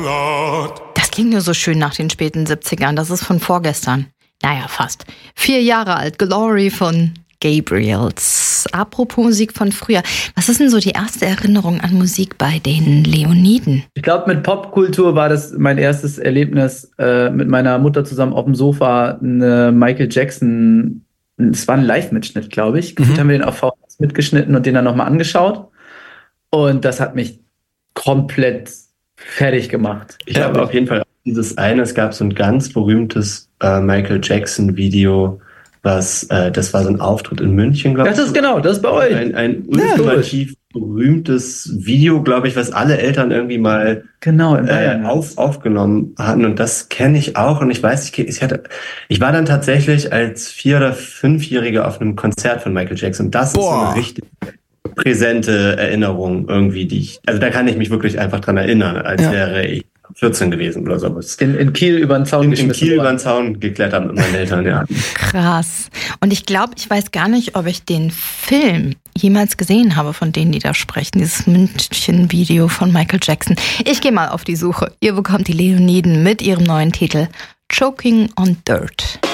Das klingt nur so schön nach den späten 70ern. Das ist von vorgestern. Naja, fast. 4 Jahre alt. Glory von Gabriels. Apropos Musik von früher. Was ist denn so die erste Erinnerung an Musik bei den Leoniden? Ich glaube, mit Popkultur war das mein erstes Erlebnis, mit meiner Mutter zusammen auf dem Sofa eine Michael Jackson, es war ein Live-Mitschnitt, glaube ich. Gefühlt haben wir den auf VHS mitgeschnitten und den dann nochmal angeschaut. Und das hat mich komplett fertig gemacht. Ich habe auf jeden Fall dieses eine, es gab so ein ganz berühmtes Michael Jackson-Video, das war so ein Auftritt in München, glaube ich. Das ist genau, das ist bei euch. Ein ultimativ berühmtes Video, glaube ich, was alle Eltern irgendwie mal aufgenommen hatten. Und das kenne ich auch. Und ich weiß, ich war dann tatsächlich als 4- oder 5-Jähriger auf einem Konzert von Michael Jackson. Das ist so eine richtig präsente Erinnerung irgendwie, also da kann ich mich wirklich einfach dran erinnern, als wäre ich 14 gewesen oder so. In Kiel über den Zaun geschmissen. In Kiel über den Zaun geklettert mit meinen Eltern, ja. Krass. Und ich glaube, ich weiß gar nicht, ob ich den Film jemals gesehen habe, von denen die da sprechen. Dieses München-Video von Michael Jackson. Ich gehe mal auf die Suche. Ihr bekommt die Leoniden mit ihrem neuen Titel Choking on Dirt.